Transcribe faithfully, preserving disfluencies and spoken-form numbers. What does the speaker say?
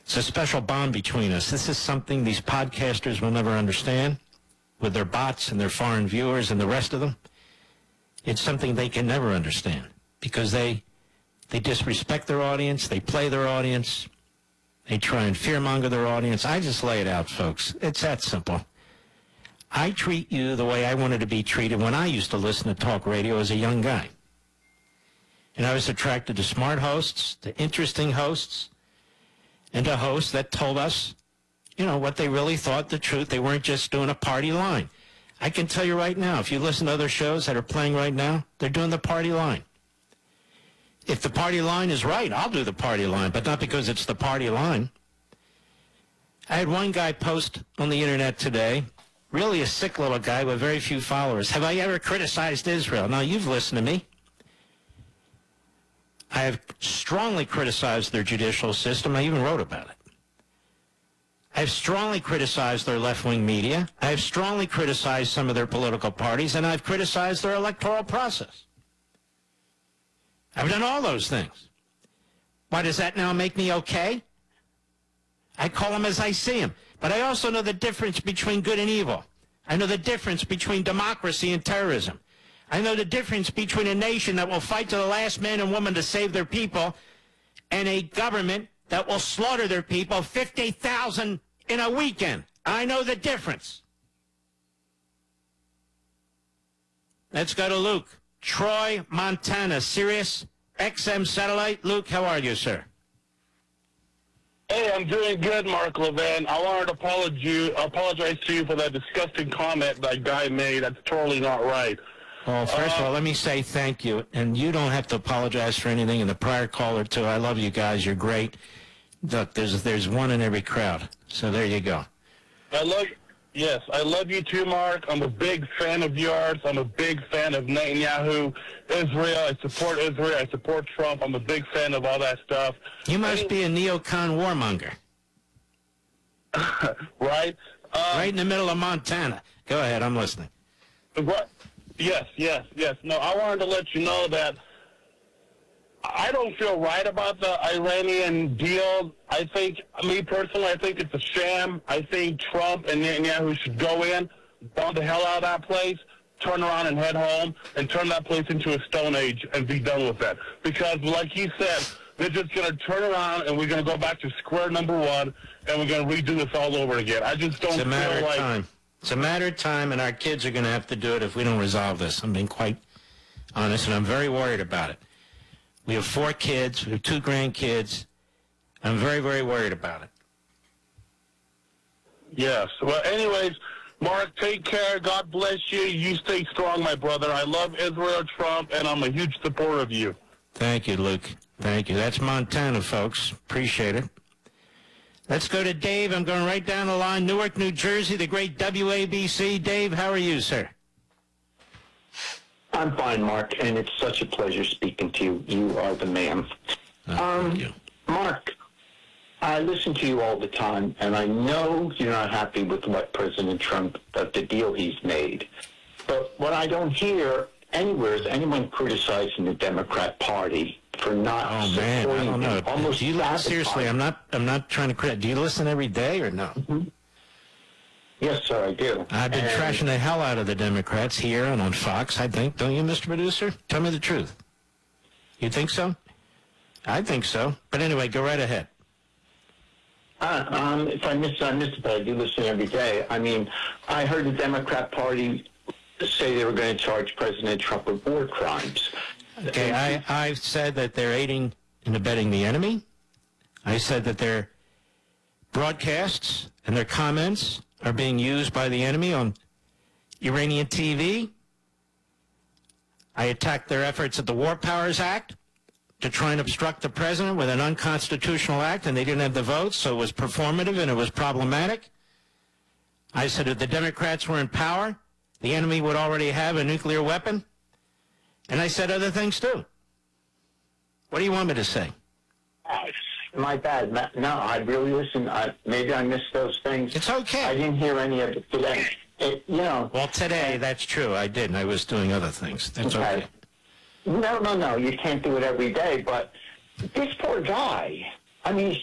It's a special bond between us. This is something these podcasters will never understand with their bots and their foreign viewers and the rest of them. It's something they can never understand because they they disrespect their audience, they play their audience, they try and fearmonger their audience. I just lay it out, folks. It's that simple. I treat you the way I wanted to be treated when I used to listen to talk radio as a young guy. And I was attracted to smart hosts, to interesting hosts, and to hosts that told us, you know, what they really thought, the truth. They weren't just doing a party line. I can tell you right now, if you listen to other shows that are playing right now, they're doing the party line. If the party line is right, I'll do the party line, but not because it's the party line. I had one guy post on the internet today, really a sick little guy with very few followers. Have I ever criticized Israel? Now, you've listened to me. I have strongly criticized their judicial system. I even wrote about it. I have strongly criticized their left-wing media. I have strongly criticized some of their political parties, and I've criticized their electoral process. I've done all those things. Why does that now make me okay? I call them as I see them. But I also know the difference between good and evil. I know the difference between democracy and terrorism. I know the difference between a nation that will fight to the last man and woman to save their people and a government that will slaughter their people, fifty thousand in a weekend. I know the difference. Let's go to Luke. Troy, Montana, Sirius X M satellite. Luke, how are you, sir? Hey, I'm doing good, Mark Levin. I wanted to apologize, apologize to you for that disgusting comment that guy made. That's totally not right. Well, first uh, of all, let me say thank you. And you don't have to apologize for anything. And the prior caller, too. I love you guys. You're great. Look, there's, there's one in every crowd. So there you go. I love Yes, I love you too, Mark. I'm a big fan of yours. I'm a big fan of Netanyahu, Israel. I support Israel. I support Trump. I'm a big fan of all that stuff. You must be a neocon warmonger. Right? Um, right in the middle of Montana. Go ahead, I'm listening. Right. Yes, yes, yes. No, I wanted to let you know that I don't feel right about the Iranian deal. I think, me personally, I think it's a sham. I think Trump and Netanyahu should go in, bomb the hell out of that place, turn around and head home, and turn that place into a stone age and be done with that. Because, like he said, they're just going to turn around and we're going to go back to square number one, and we're going to redo this all over again. I just don't it's a matter feel of like... time. It's a matter of time, and our kids are going to have to do it if we don't resolve this. I'm being quite honest, and I'm very worried about it. We have four kids. We have two grandkids. I'm very, very worried about it. Yes. Well, anyways, Mark, take care. God bless you. You stay strong, my brother. I love Israel, Trump, and I'm a huge supporter of you. Thank you, Luke. Thank you. That's Montana, folks. Appreciate it. Let's go to Dave. I'm going right down the line. Newark, New Jersey, the great W A B C. Dave, how are you, sir? I'm fine, Mark, and it's such a pleasure speaking to you. You are the man. Oh, um, thank you. Mark, I listen to you all the time, and I know you're not happy with what President Trump, uh, the deal he's made. But what I don't hear anywhere is anyone criticizing the Democrat Party for not Oh supporting man, I don't know. him. Almost Do you listen, seriously? I'm not. I'm not trying to credit. Do you listen every day or no? Mm-hmm. Yes, sir, I do. I've been and trashing the hell out of the Democrats here and on Fox. I think, don't you, Mister Producer? Tell me the truth. You think so? I think so. But anyway, go right ahead. Uh, um, if I miss, I miss it, but I do listen every day. I mean, I heard the Democrat Party say they were going to charge President Trump with war crimes. Okay, I, I've said that they're aiding and abetting the enemy. I said that their broadcasts and their comments are being used by the enemy on Iranian T V. I attacked their efforts at the War Powers Act to try and obstruct the president with an unconstitutional act, and they didn't have the votes, so it was performative and it was problematic. I said if the Democrats were in power, the enemy would already have a nuclear weapon. And I said other things, too. What do you want me to say? My bad. No, I really listened. I, maybe I missed those things. It's okay. I didn't hear any of it today. It, you know. Well, today, that's true. I didn't. I was doing other things. That's okay. okay. No, no, no. You can't do it every day. But this poor guy, I mean,